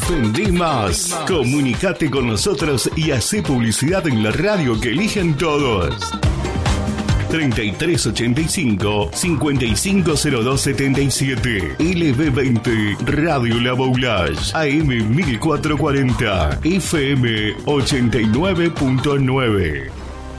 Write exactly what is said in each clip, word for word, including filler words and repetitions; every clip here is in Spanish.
Vendé más. Comunicate con nosotros y hacé publicidad en la radio que eligen todos. treinta y tres ochenta y cinco, cincuenta y cinco cero dos setenta y siete. L B veinte Radio La Boulage. A M mil cuatrocientos cuarenta. F M ochenta y nueve punto nueve.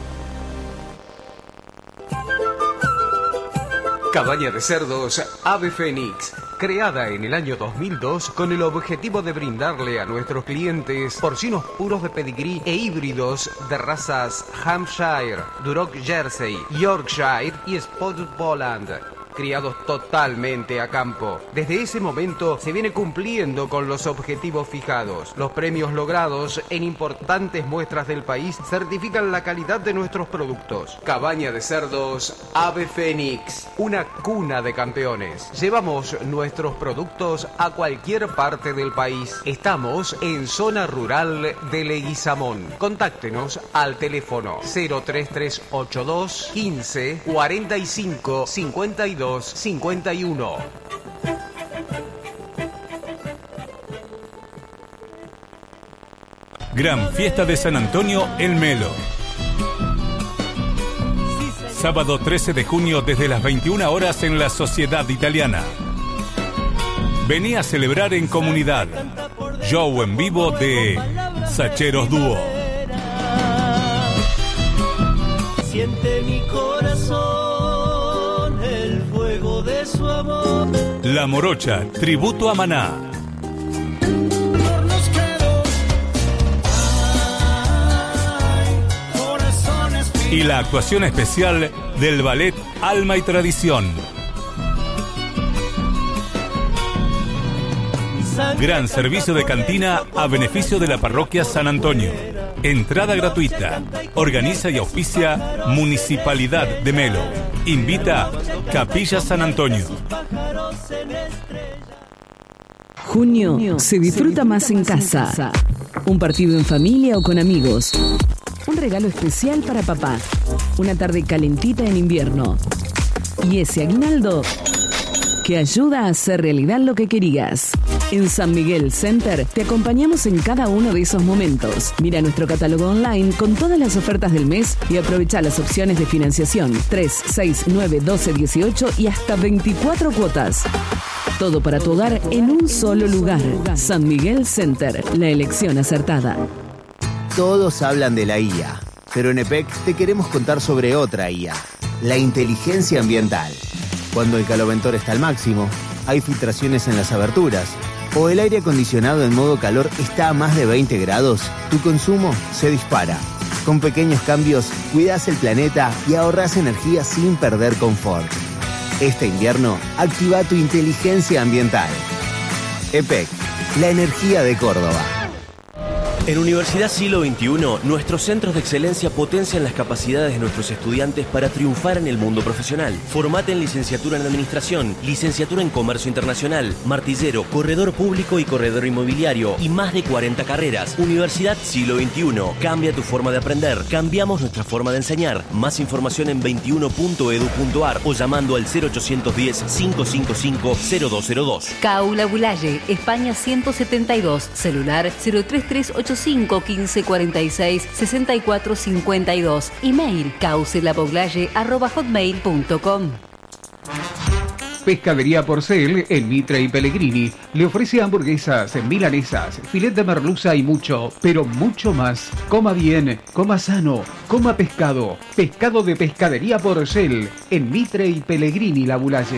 Cabaña de Cerdos Ave Fénix, creada en el año dos mil dos con el objetivo de brindarle a nuestros clientes porcinos puros de pedigrí e híbridos de razas Hampshire, Duroc Jersey, Yorkshire y Spotted Poland, criados totalmente a campo. Desde ese momento se viene cumpliendo con los objetivos fijados. Los premios logrados en importantes muestras del país certifican la calidad de nuestros productos. Cabaña de Cerdos Ave Fénix, una cuna de campeones. Llevamos nuestros productos a cualquier parte del país. Estamos en zona rural de Leguizamón. Contáctenos al teléfono cero tres tres ocho dos quince cuarenta y cinco cincuenta y dos cincuenta y uno. Gran Fiesta de San Antonio El Melo. Sábado trece de junio desde las veintiuna horas en la Sociedad Italiana. Vení a celebrar en comunidad. Show en vivo de Sacheros Dúo. Siente mi corazón el fuego de su amor. La Morocha, tributo a Maná. Y la actuación especial del ballet Alma y Tradición. Gran servicio de cantina a beneficio de la parroquia San Antonio. Entrada gratuita. Organiza y auspicia Municipalidad de Melo. Invita Capilla San Antonio. Junio se disfruta más en casa. Un partido en familia o con amigos. Un regalo especial para papá. Una tarde calentita en invierno. Y ese aguinaldo que ayuda a hacer realidad lo que querías. En San Miguel Center te acompañamos en cada uno de esos momentos. Mira nuestro catálogo online con todas las ofertas del mes y aprovecha las opciones de financiación tres, seis, nueve, doce, dieciocho y hasta veinticuatro cuotas. Todo para tu hogar en un solo lugar. San Miguel Center, la elección acertada. Todos hablan de la I A, pero en E P E C te queremos contar sobre otra I A, la inteligencia ambiental. Cuando el caloventor está al máximo, hay filtraciones en las aberturas, o el aire acondicionado en modo calor está a más de veinte grados, tu consumo se dispara. Con pequeños cambios, cuidás el planeta y ahorrás energía sin perder confort. Este invierno, activa tu inteligencia ambiental. E P E C, la energía de Córdoba. En Universidad Siglo veintiuno, nuestros centros de excelencia potencian las capacidades de nuestros estudiantes para triunfar en el mundo profesional. Formate en licenciatura en Administración, licenciatura en Comercio Internacional, martillero, corredor público y corredor inmobiliario y más de cuarenta carreras. Universidad Siglo veintiuno. Cambia tu forma de aprender. Cambiamos nuestra forma de enseñar. Más información en veintiuno punto edu punto ar o llamando al cero ochocientos diez, cinco cinco cinco, cero dos cero dos. Caula Bulaye, España ciento setenta y dos. Celular cero tres tres ocho cinco quince cuarenta y seis sesenta y cuatro cincuenta y dos. Email caucelaboglaye arroba hotmail punto com. Pescadería Porcel en Mitre y Pellegrini le ofrece hamburguesas, milanesas, filet de merluza y mucho, pero mucho más. Coma bien, coma sano, coma pescado. Pescado de Pescadería Porcel en Mitre y Pellegrini La Bulaye.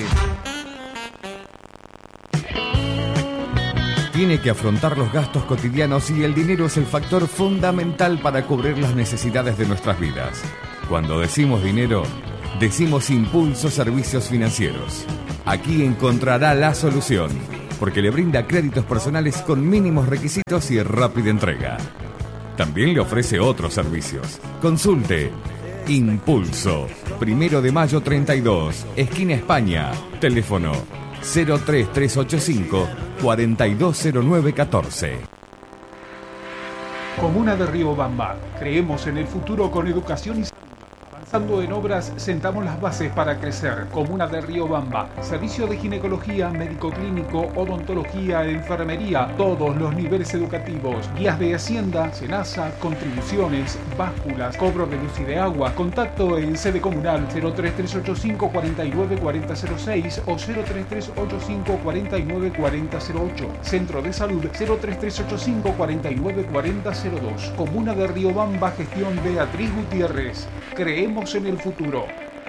Tiene que afrontar los gastos cotidianos y el dinero es el factor fundamental para cubrir las necesidades de nuestras vidas. Cuando decimos dinero, decimos Impulso Servicios Financieros. Aquí encontrará la solución, porque le brinda créditos personales con mínimos requisitos y rápida entrega. También le ofrece otros servicios. Consulte Impulso, Primero de Mayo treinta y dos, esquina España. Teléfono cero tres tres ocho cinco, cuatro dos cero nueve uno cuatro. Comuna de Riobamba. Creemos en el futuro con educación y Estando en obras, sentamos las bases para crecer. Comuna de Riobamba. Servicio de ginecología, médico clínico, odontología, enfermería, todos los niveles educativos. Guías de Hacienda, Senasa, contribuciones, básculas, cobro de luz y de agua. Contacto en sede comunal cero tres tres ocho cinco cuatro nueve cuatro cero cero seis o cero tres tres ocho cinco cuatro nueve cuatro cero ocho. Centro de Salud cero tres tres ocho cinco cuatro nueve cuatro cero dos. Comuna de Riobamba, gestión Beatriz Gutiérrez. Creemos en el futuro.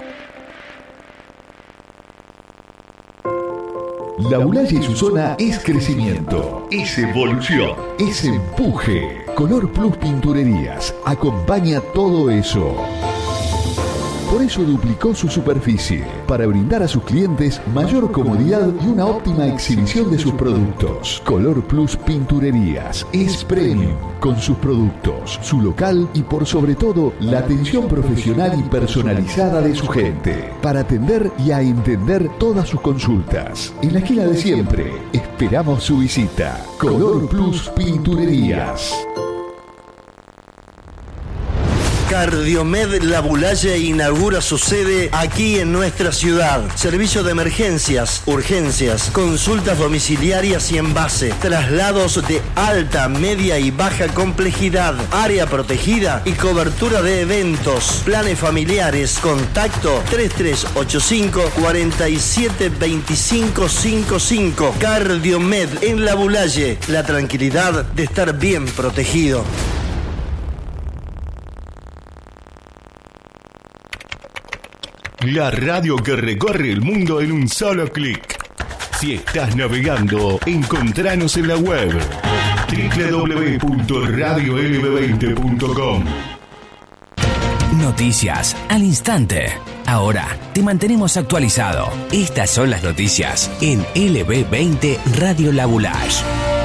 La Bulaya y su zona es crecimiento, es evolución, es empuje. Color Plus Pinturerías acompaña todo eso. Por eso duplicó su superficie, para brindar a sus clientes mayor comodidad y una óptima exhibición de sus productos. Color Plus Pinturerías es premium con sus productos, su local y por sobre todo la atención profesional y personalizada de su gente, para atender y a entender todas sus consultas. En la esquina de siempre, esperamos su visita. Color Plus Pinturerías. Cardiomed La Bulaya inaugura su sede aquí en nuestra ciudad. Servicio de emergencias, urgencias, consultas domiciliarias y en base, traslados de alta, media y baja complejidad, área protegida y cobertura de eventos, planes familiares. Contacto tres tres ocho cinco cuatro siete dos cinco cinco cinco. Cardiomed en La Bulaya, la tranquilidad de estar bien protegido. La radio que recorre el mundo en un solo clic. Si estás navegando, encontranos en la web doble u doble u doble u punto radio l b veinte punto com. Noticias al instante. Ahora te mantenemos actualizado. Estas son las noticias en L B veinte Radio La Bulaya.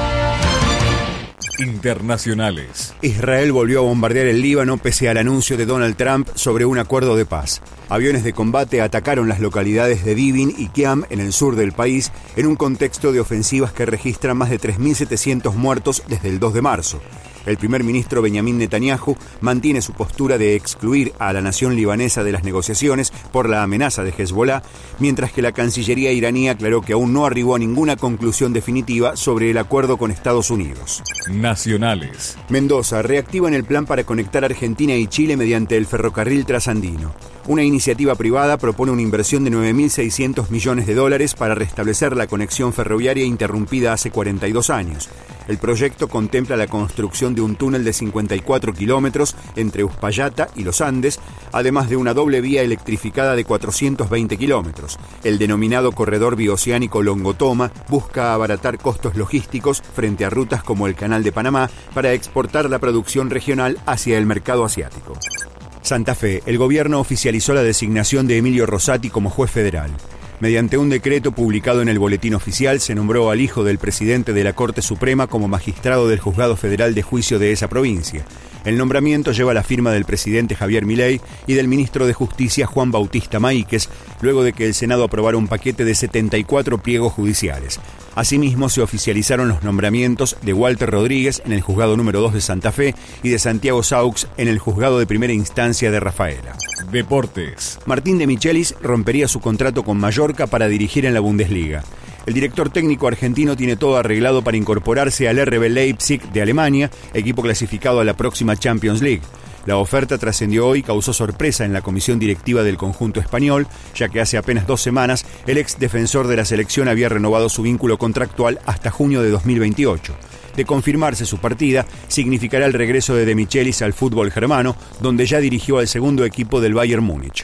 Internacionales. Israel volvió a bombardear el Líbano pese al anuncio de Donald Trump sobre un acuerdo de paz. Aviones de combate atacaron las localidades de Divin y Kiam en el sur del país en un contexto de ofensivas que registran más de tres mil setecientos muertos desde el dos de marzo. El primer ministro Benjamin Netanyahu mantiene su postura de excluir a la nación libanesa de las negociaciones por la amenaza de Hezbollah, mientras que la Cancillería iraní aclaró que aún no arribó a ninguna conclusión definitiva sobre el acuerdo con Estados Unidos. Nacionales. Mendoza reactivan el plan para conectar Argentina y Chile mediante el ferrocarril trasandino. Una iniciativa privada propone una inversión de nueve mil seiscientos millones de dólares para restablecer la conexión ferroviaria interrumpida hace cuarenta y dos años. El proyecto contempla la construcción de un túnel de cincuenta y cuatro kilómetros entre Uspallata y Los Andes, además de una doble vía electrificada de cuatrocientos veinte kilómetros. El denominado corredor bioceánico Longotoma busca abaratar costos logísticos frente a rutas como el Canal de Panamá para exportar la producción regional hacia el mercado asiático. Santa Fe, el gobierno oficializó la designación de Emilio Rosati como juez federal. Mediante un decreto publicado en el Boletín Oficial, se nombró al hijo del presidente de la Corte Suprema como magistrado del Juzgado Federal de Juicio de esa provincia. El nombramiento lleva la firma del presidente Javier Milei y del ministro de Justicia Juan Bautista Maíquez, luego de que el Senado aprobara un paquete de setenta y cuatro pliegos judiciales. Asimismo, se oficializaron los nombramientos de Walter Rodríguez en el Juzgado número dos de Santa Fe y de Santiago Saux en el Juzgado de Primera Instancia de Rafaela. Deportes. Martín de Michelis rompería su contrato con Mallorca para dirigir en la Bundesliga. El director técnico argentino tiene todo arreglado para incorporarse al R B Leipzig de Alemania, equipo clasificado a la próxima Champions League. La oferta trascendió hoy y causó sorpresa en la comisión directiva del conjunto español, ya que hace apenas dos semanas el ex defensor de la selección había renovado su vínculo contractual hasta junio de dos mil veintiocho. De confirmarse su partida, significará el regreso de De Michelis al fútbol germano, donde ya dirigió al segundo equipo del Bayern Múnich.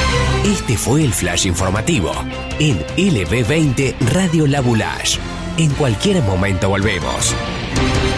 Este fue el flash informativo en L B veinte Radio La Bulaya. En cualquier momento volvemos.